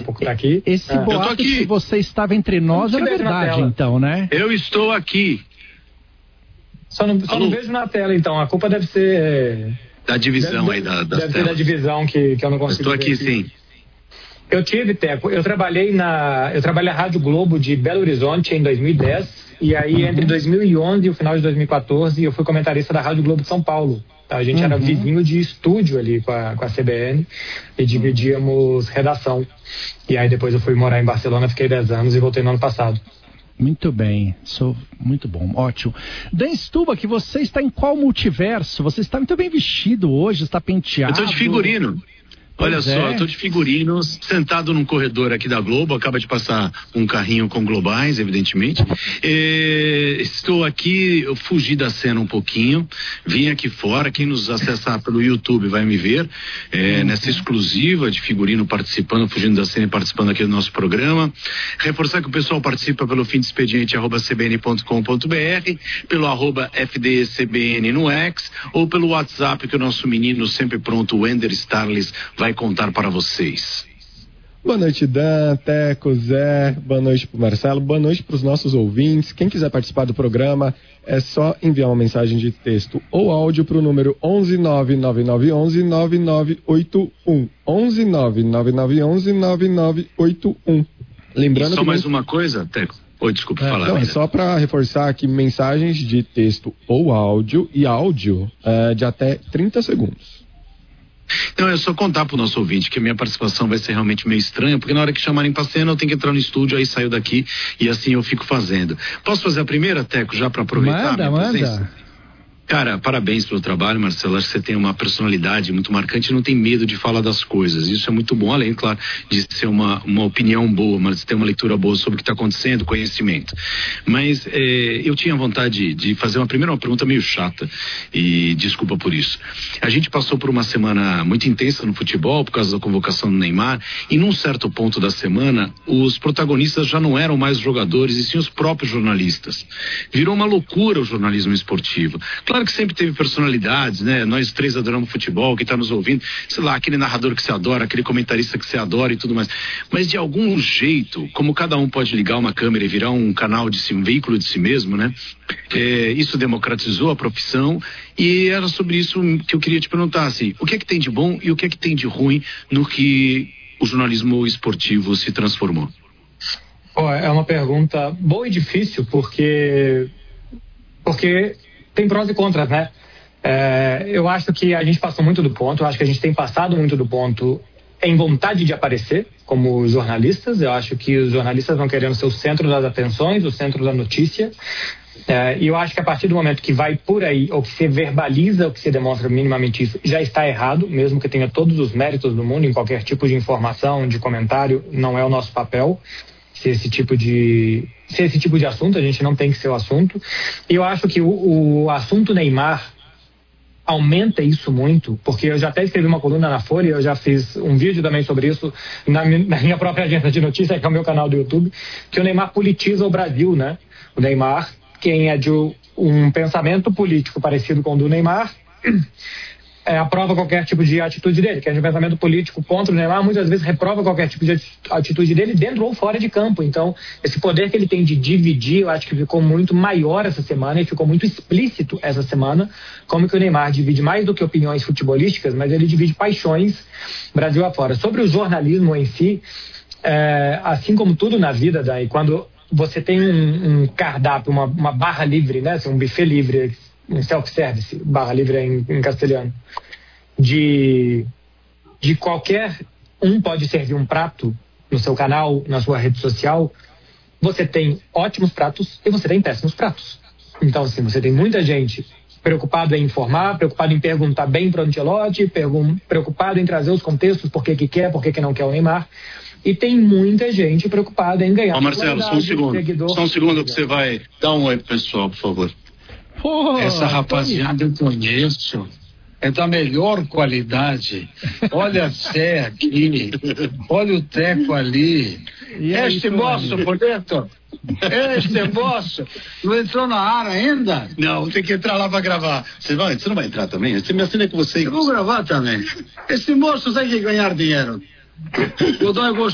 por estar aqui. Esse boato que você estava entre nós é verdade, então, né? Eu estou aqui. Só não vejo na tela, então. A culpa deve ser... Da divisão aí das telas. Deve ser da divisão que eu não consigo ver. Estou aqui, sim. Eu tive, Teco, eu trabalhei na Rádio Globo de Belo Horizonte em 2010, e aí entre 2011 e o final de 2014 eu fui comentarista da Rádio Globo de São Paulo. Tá? A gente era vizinho de estúdio ali com a CBN e dividíamos redação. E aí depois eu fui morar em Barcelona, fiquei 10 anos e voltei no ano passado. Muito bem, muito bom, ótimo. Dan Stuba, que você está em qual multiverso? Você está muito bem vestido hoje, está penteado. Eu estou de figurino. Olha só, eu estou de figurino, sentado num corredor aqui da Globo, acaba de passar um carrinho com globais, evidentemente. Estou aqui, eu fugi da cena um pouquinho, vim aqui fora, quem nos acessar pelo YouTube vai me ver, nessa exclusiva de figurino participando, fugindo da cena e participando aqui do nosso programa. Reforçar que o pessoal participa pelo fimdoexpediente@cbn.com.br, pelo @FDCBN no X, ou pelo WhatsApp que o nosso menino sempre pronto, o Ender Starles, vai contar para vocês. Boa noite, Dan, Teco, Zé, boa noite pro Marcelo, boa noite para os nossos ouvintes. Quem quiser participar do programa é só enviar uma mensagem de texto ou áudio para o número 11999119981. 11999119981. Lembrando só mais uma coisa, Teco. Oi, desculpa falar. Não, é só para reforçar aqui mensagens de texto ou áudio e áudio de até 30 segundos. Então é só contar pro nosso ouvinte que a minha participação vai ser realmente meio estranha, porque na hora que chamarem pra cena eu tenho que entrar no estúdio, aí saio daqui e assim eu fico fazendo. Posso fazer a primeira, Teco, já pra aproveitar? Manda. Cara, parabéns pelo trabalho, Marcelo. Acho que você tem uma personalidade muito marcante e não tem medo de falar das coisas. Isso é muito bom, além, claro, de ser uma opinião boa, mas ter uma leitura boa sobre o que está acontecendo, conhecimento. Mas eu tinha vontade de fazer uma pergunta meio chata, e desculpa por isso. A gente passou por uma semana muito intensa no futebol, por causa da convocação do Neymar, e num certo ponto da semana, os protagonistas já não eram mais os jogadores, e sim os próprios jornalistas. Virou uma loucura o jornalismo esportivo. Claro que sempre teve personalidades, né? Nós três adoramos futebol, quem está nos ouvindo, sei lá, aquele narrador que você adora, aquele comentarista que você adora e tudo mais. Mas de algum jeito, como cada um pode ligar uma câmera e virar um canal de si, um veículo de si mesmo, né? Isso democratizou a profissão, e era sobre isso que eu queria te perguntar, assim, o que é que tem de bom e o que é que tem de ruim no que o jornalismo esportivo se transformou? É uma pergunta boa e difícil, porque tem prós e contras, né? Eu acho que a gente passou muito do ponto, eu acho que a gente tem passado muito do ponto em vontade de aparecer como jornalistas. Eu acho que os jornalistas vão querendo ser o centro das atenções, o centro da notícia. E eu acho que a partir do momento que vai por aí, ou que se verbaliza, ou que se demonstra minimamente isso, já está errado, mesmo que tenha todos os méritos do mundo em qualquer tipo de informação, de comentário, não é o nosso papel. Se esse tipo de assunto, a gente não tem que ser o assunto. E eu acho que o assunto Neymar aumenta isso muito, porque eu já até escrevi uma coluna na Folha, eu já fiz um vídeo também sobre isso na minha própria agência de notícias, que é o meu canal do YouTube, que o Neymar politiza o Brasil, né? O Neymar, quem é de um pensamento político parecido com o do Neymar, aprova qualquer tipo de atitude dele, que é de um pensamento político contra o Neymar, muitas vezes reprova qualquer tipo de atitude dele dentro ou fora de campo. Então, esse poder que ele tem de dividir, eu acho que ficou muito maior essa semana, e ficou muito explícito essa semana, como que o Neymar divide mais do que opiniões futebolísticas, mas ele divide paixões Brasil afora. Sobre o jornalismo em si, assim como tudo na vida, daí, quando você tem um cardápio, uma barra livre, né, assim, um buffet livre, um self-service, barra livre em castelhano, de qualquer um pode servir um prato no seu canal, na sua rede social, você tem ótimos pratos e você tem péssimos pratos. Então, assim, você tem muita gente preocupado em informar, preocupado em perguntar bem para o Ancelotti, preocupado em trazer os contextos, por que quer, por que não quer o Neymar. E tem muita gente preocupada em ganhar. Marcelo, só um segundo. Só um segundo que você vai dar um oi pro pessoal, por favor. Essa rapaziada eu conheço, é da melhor qualidade. Olha a Sé aqui, olha o Teco ali. Este moço, bonito, este moço, não entrou na área ainda? Não, tem que entrar lá pra gravar. Você não vai entrar também? Você me assina com você. Eu vou gravar também. Esse moço tem que ganhar dinheiro. O Dom é